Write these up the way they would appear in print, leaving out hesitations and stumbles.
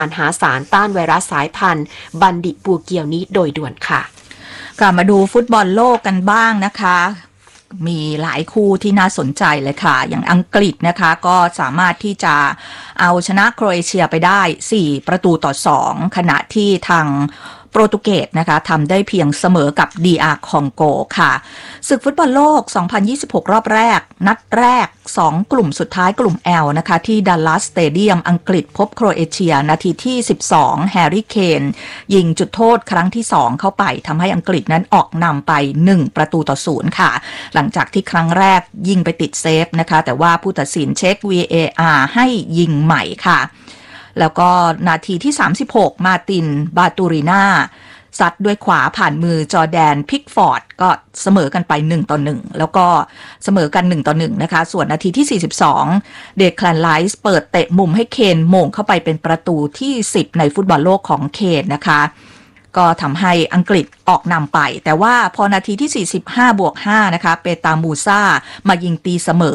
หาสารต้านไวรัสสายพันธุ์บันดิบูเกียวนี้โดยด่วนค่ะกลับมาดูฟุตบอลโลกกันบ้างนะคะมีหลายคู่ที่น่าสนใจเลยค่ะอย่างอังกฤษนะคะก็สามารถที่จะเอาชนะโครเอเชียไปได้4-2ขณะที่ทางโปรตุเกสนะคะทำได้เพียงเสมอกับ DR คองโกค่ะศึกฟุตบอลโลก2026รอบแรกนัดแรก2กลุ่มสุดท้ายกลุ่ม L นะคะที่ดัลลัสสเตเดียมอังกฤษพบโครเอเชียนาทีที่12แฮร์รี่เคนยิงจุดโทษครั้งที่2เข้าไปทำให้อังกฤษนั้นออกนำไป1-0ค่ะหลังจากที่ครั้งแรกยิงไปติดเซฟนะคะแต่ว่าผู้ตัดสินเช็ค VAR ให้ยิงใหม่ค่ะแล้วก็นาทีที่36มาตินบาตูริน่าซัดด้วยขวาผ่านมือจอร์แดนพิกฟอร์ดก็เสมอกันไป1-1แล้วก็เสมอกัน1-1นะคะส่วนนาทีที่42เดคแลนไลส์เปิดเตะมุมให้เคนโมงเข้าไปเป็นประตูที่10ในฟุตบอลโลกของเคนนะคะก็ทำให้อังกฤษออกนำไปแต่ว่าพอนาทีที่45+5นะคะเปตามูซ่ามายิงตีเสมอ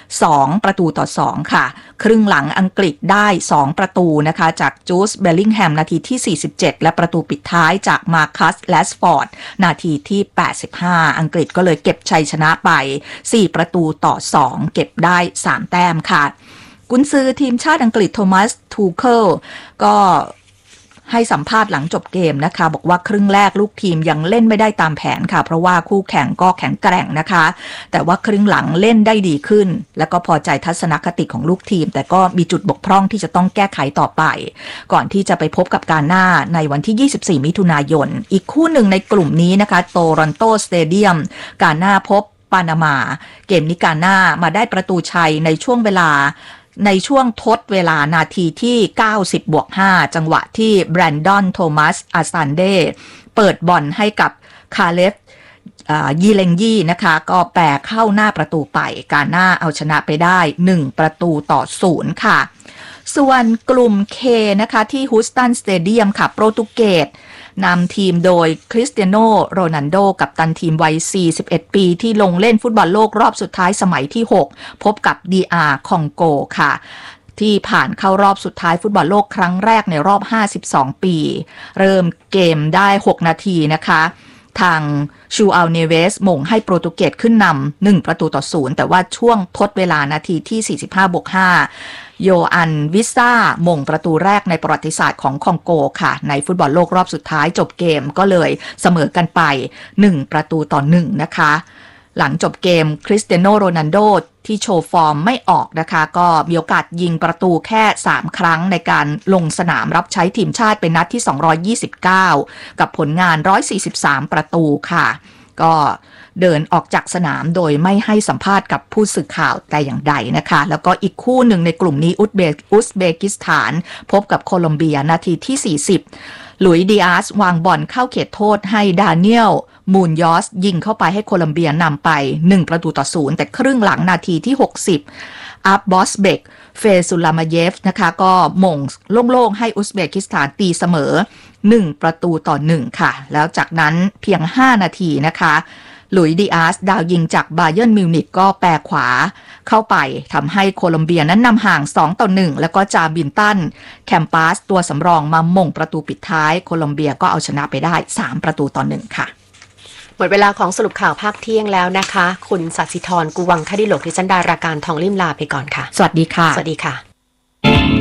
2-2ค่ะครึ่งหลังอังกฤษได้2ประตูนะคะจากจูสเบลลิงแฮมนาทีที่47และประตูปิดท้ายจากมาคัสแลชฟอร์ดนาทีที่85อังกฤษก็เลยเก็บชัยชนะไป4-2เก็บได้3แต้มค่ะกุนซือทีมชาติอังกฤษโทมัสทูเคิลก็ให้สัมภาษณ์หลังจบเกมนะคะบอกว่าครึ่งแรกลูกทีมยังเล่นไม่ได้ตามแผนค่ะเพราะว่าคู่แข่งก็แข็งแกร่งนะคะแต่ว่าครึ่งหลังเล่นได้ดีขึ้นแล้วก็พอใจทัศนคติของลูกทีมแต่ก็มีจุดบกพร่องที่จะต้องแก้ไขต่อไปก่อนที่จะไปพบกับกาน่าในวันที่24มิถุนายนอีกคู่หนึ่งในกลุ่มนี้นะคะโตรอนโตสเตเดียมกาน่าพบปานามาเกมนี้กาน่ามาได้ประตูชัยในช่วงทดเวลานาทีที่90+5จังหวะที่แบรนดอนโทมัสอาซันเดเปิดบอลให้กับคาเลฟยีเลงยี่นะคะก็แปรเข้าหน้าประตูไปกาน่าเอาชนะไปได้1-0ค่ะส่วนกลุ่ม K นะคะที่ฮูสตันสเตเดียมค่ะโปรตุเกสนำทีมโดยคริสเตียโนโรนัลโดกัปตันทีมวัย41ปีที่ลงเล่นฟุตบอลโลกรอบสุดท้ายสมัยที่6พบกับ DR คองโกค่ะที่ผ่านเข้ารอบสุดท้ายฟุตบอลโลกครั้งแรกในรอบ52ปีเริ่มเกมได้6นาทีนะคะทางชูอัลเนเวสหม่งให้โปรตุเกสขึ้นนำ1-0แต่ว่าช่วงทดเวลานาทีที่45+5โยอันวิซ่าหม่งประตูแรกในประวัติศาสตร์ของคองโกค่ะในฟุตบอลโลกรอบสุดท้ายจบเกมก็เลยเสมอกันไป1-1นะคะหลังจบเกมคริสเตียโนโรนัลโดที่โชว์ฟอร์มไม่ออกนะคะก็มีโอกาสยิงประตูแค่3ครั้งในการลงสนามรับใช้ทีมชาติเป็นนัดที่229กับผลงาน143ประตูค่ะก็เดินออกจากสนามโดยไม่ให้สัมภาษณ์กับผู้สื่อข่าวแต่อย่างใดนะคะแล้วก็อีกคู่หนึ่งในกลุ่มนี้อุซเบกิสถานพบกับโคลอมเบียนาทีที่40หลุยส์ดิอาสวางบอลเข้าเขตโทษให้ดาเนียลมูนยอสยิงเข้าไปให้โคลอมเบียนำไป1-0แต่ครึ่งหลังนาทีที่60อัพบอสเบกเฟซุลามาเยฟนะคะก็หม่งโล่งๆให้อุซเบกิสถานตีเสมอ1-1ค่ะแล้วจากนั้นเพียง5นาทีนะคะหลุยส์ดิอาสดาวยิงจากบาเยิร์นมิวนิกก็แปรขวาเข้าไปทำให้โคลอมเบียนั้นนำห่าง2-1แล้วก็จาบินตันแคมปัสตัวสำรองมาหม่งประตูปิดท้ายโคลอมเบียก็เอาชนะไปได้3-1ค่ะหมดเวลาของสรุปข่าวภาคเที่ยงแล้วนะคะคุณสัสิธรกุวังคดิโลกดิฉันดาราการทองลิ่มลาไปก่อนค่ะสวัสดีค่ะสวัสดีค่ะ